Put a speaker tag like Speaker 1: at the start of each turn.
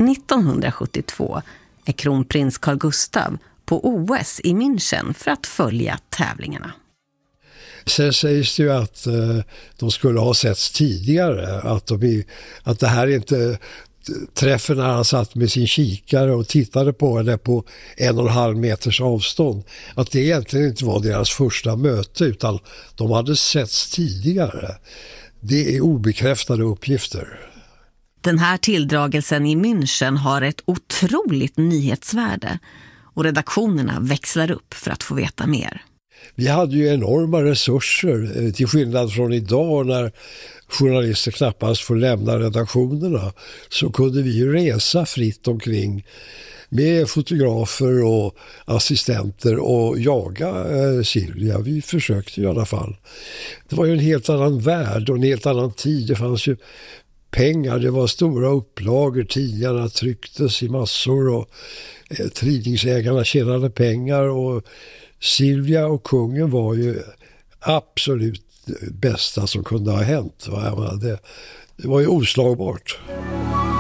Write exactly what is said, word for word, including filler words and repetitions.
Speaker 1: nittonhundrasjuttiotvå är kronprins Carl Gustaf på O S i München för att följa tävlingarna.
Speaker 2: Sen sägs det ju att eh, de skulle ha setts tidigare, att, de, att det här inte träffen när han satt med sin kikare och tittade på henne på en och en halv meters avstånd, att det egentligen inte var deras första möte utan de hade setts tidigare. Det är obekräftade uppgifter.
Speaker 1: Den här tilldragelsen i München har ett otroligt nyhetsvärde och redaktionerna växlar upp för att få veta mer.
Speaker 2: Vi hade ju enorma resurser till skillnad från idag när journalister knappast får lämna redaktionerna, så kunde vi ju resa fritt omkring med fotografer och assistenter och jaga eh, Silvia. Vi försökte i alla fall. Det var ju en helt annan värld och en helt annan tid. Det fanns ju pengar, det var stora upplagor, tidningarna trycktes i massor och eh, tidningsägarna tjänade pengar och Silvia och kungen var ju absolut bästa som kunde ha hänt. Va? Det, det var ju oslagbart.